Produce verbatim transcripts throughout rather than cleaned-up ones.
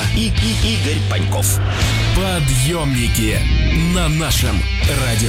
и, и Игорь Паньков. Подъемники на нашем радио.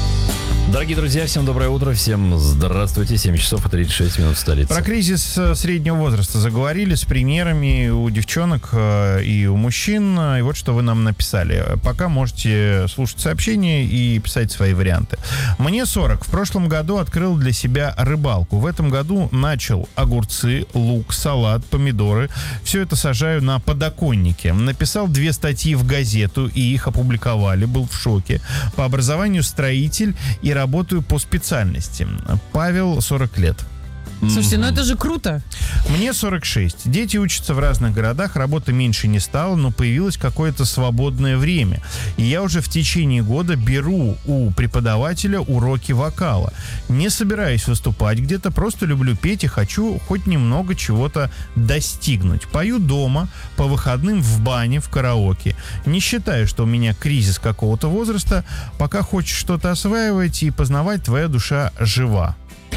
Дорогие друзья, всем доброе утро, всем здравствуйте. семь часов и тридцать шесть минут в столице. Про кризис среднего возраста заговорили с примерами у девчонок и у мужчин. И вот что вы нам написали. Пока можете слушать сообщения и писать свои варианты. Мне сорок. В прошлом году открыл для себя рыбалку. В этом году начал огурцы, лук, салат, помидоры. Все это сажаю на подоконнике. Написал две статьи в газету, и их опубликовали. Был в шоке. По образованию строитель и работаю по специальности. Павел, сорок лет. Слушайте, ну это же круто. Мне сорок шесть. Дети учатся в разных городах, работы меньше не стало, но появилось какое-то свободное время. И я уже в течение года беру у преподавателя уроки вокала. Не собираюсь выступать где-то, просто люблю петь и хочу хоть немного чего-то достигнуть. Пою дома, по выходным в бане, в караоке. Не считаю, что у меня кризис какого-то возраста. Пока хочешь что-то осваивать и познавать, твоя душа жива.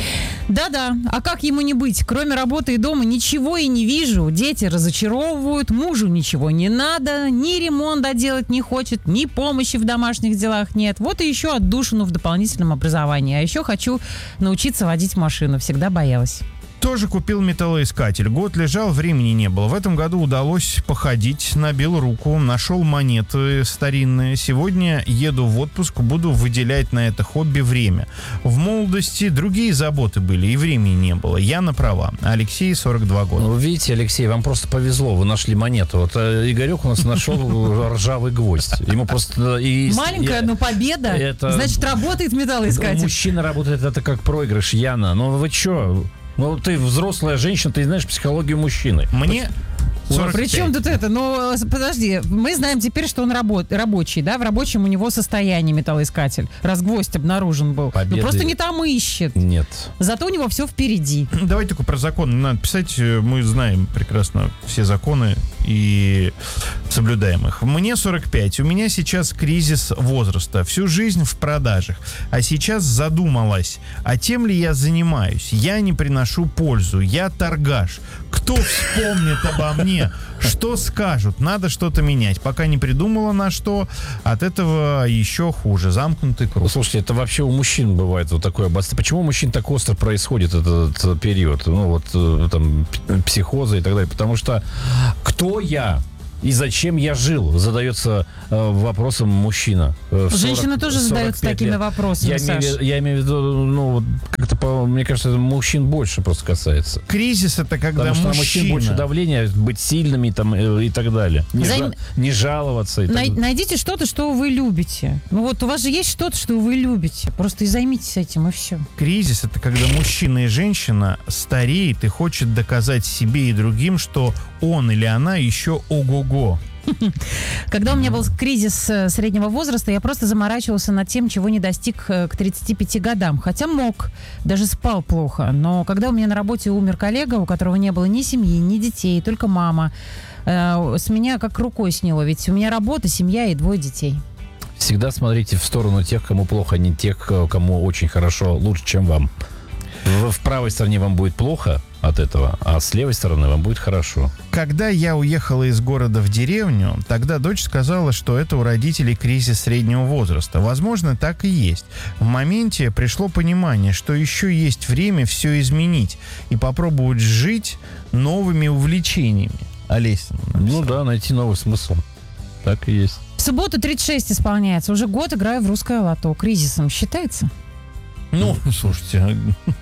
Да-да, а как ему не быть? Кроме работы и дома ничего и не вижу. Дети разочаровывают, мужу ничего не надо, ни ремонта делать не хочет, ни помощи в домашних делах нет. Вот и еще отдушину в дополнительном образовании. А еще хочу научиться водить машину, всегда боялась. Тоже купил металлоискатель. Год лежал, времени не было. В этом году удалось походить, набил руку, нашел монеты старинные. Сегодня еду в отпуск, буду выделять на это хобби время. В молодости другие заботы были, и времени не было. Я на права. Алексей, сорок два года. Ну, видите, Алексей, вам просто повезло, вы нашли монету. Вот Игорек у нас нашел ржавый гвоздь. Ему просто... И, Маленькая, и, но победа. Это... Значит, работает металлоискатель. Мужчина работает, это как проигрыш, Яна. Ну вы что... Ну, ты взрослая женщина, ты знаешь психологию мужчины. Мне... Причем тут это, ну, подожди, мы знаем теперь, что он работ, рабочий, да, в рабочем у него состоянии металлоискатель, раз гвоздь обнаружен был. Победы... Ну, просто не там ищет. Нет. Зато у него все впереди. Давайте только про закон не надо писать, мы знаем прекрасно все законы и соблюдаем их. Мне сорок пять, у меня сейчас кризис возраста, всю жизнь в продажах, а сейчас задумалась, а тем ли я занимаюсь? Я не приношу пользу, я торгаш. Кто вспомнит обо мне? Что скажут? Надо что-то менять. Пока не придумала на что, от этого еще хуже. Замкнутый круг. Слушайте, это вообще у мужчин бывает вот такое обострение. Почему у мужчин так остро происходит этот, этот период? Ну вот там психоза и так далее. Потому что кто я? И зачем я жил? Задается э, вопросом мужчина. сорок, Женщина тоже задается такими лет. вопросами, я Саш. имею, я имею в виду, ну, как-то, по, мне кажется, это мужчин больше просто касается. Кризис — это когда Потому что мужчина... на мужчин больше давления, быть сильными там, и, и так далее. Не, За... жа... не жаловаться. И Най- так... Найдите что-то, что вы любите. Ну вот у вас же есть что-то, что вы любите. Просто и займитесь этим, и все. Кризис — это когда мужчина и женщина стареет и хочет доказать себе и другим, что он или она еще ого-го. Когда у меня был кризис среднего возраста, я просто заморачивался над тем, чего не достиг к тридцати пяти годам. Хотя мог, даже спал плохо. Но когда у меня на работе умер коллега, у которого не было ни семьи, ни детей, только мама, э, с меня как рукой сняло. Ведь у меня работа, семья и двое детей. Всегда смотрите в сторону тех, кому плохо, не тех, кому очень хорошо, лучше, чем вам. В, в правой стороне вам будет плохо от этого, а с левой стороны вам будет хорошо. Когда я уехала из города в деревню, тогда дочь сказала, что это у родителей кризис среднего возраста. Возможно, так и есть. В моменте пришло понимание, что еще есть время все изменить и попробовать жить новыми увлечениями. Олеся написала. Ну да, найти новый смысл. Так и есть. В субботу тридцать шесть исполняется. Уже год играю в русское лото. Кризисом считается? Ну, слушайте.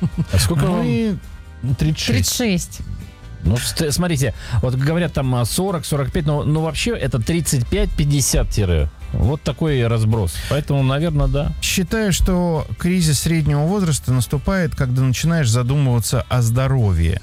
А сколько вам? тридцать шесть. тридцать шесть. Ну, смотрите, вот говорят там сорок сорок пять, но, но вообще это тридцать пять пятьдесят тире. Вот такой разброс. Поэтому, наверное, да. Считаю, что кризис среднего возраста наступает, когда начинаешь задумываться о здоровье.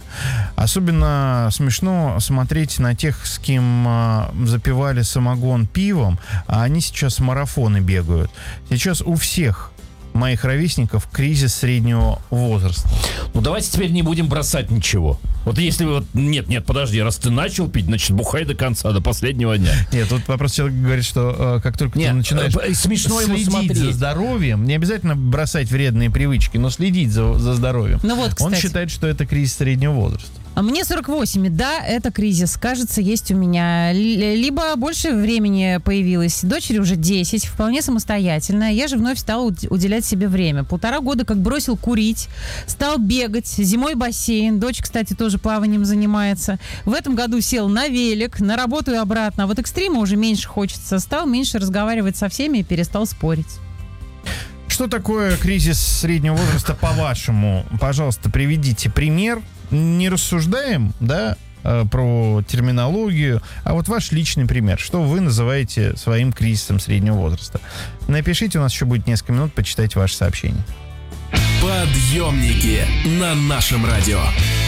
Особенно смешно смотреть на тех, с кем а, запивали самогон пивом, а они сейчас марафоны бегают. Сейчас у всех моих ровесников кризис среднего возраста. Ну, давайте теперь не будем бросать ничего. Вот если вы... Вот, нет, нет, подожди, раз ты начал пить, значит, бухай до конца, до последнего дня. Нет, тут вопрос, человек говорит, что э, как только нет, ты начинаешь э, смешно следить за здоровьем, не обязательно бросать вредные привычки, но следить за, за здоровьем. Ну вот, кстати. Он считает, что это кризис среднего возраста. А мне сорок восемь, да, это кризис, кажется, есть у меня. Л- либо больше времени появилось. Дочери уже десять, вполне самостоятельная. Я же вновь стала уд- уделять себе время. Полтора года как бросил курить, стал бегать, зимой бассейн. Дочь, кстати, тоже плаванием занимается. В этом году сел на велик, на работу и обратно. А вот экстрима уже меньше хочется. Стал меньше разговаривать со всеми и перестал спорить. Что такое кризис среднего возраста, по-вашему? Пожалуйста, приведите пример. Не рассуждаем, да, про терминологию, а вот ваш личный пример. Что вы называете своим кризисом среднего возраста? Напишите, у нас еще будет несколько минут почитать ваши сообщения. Подъемники на нашем радио.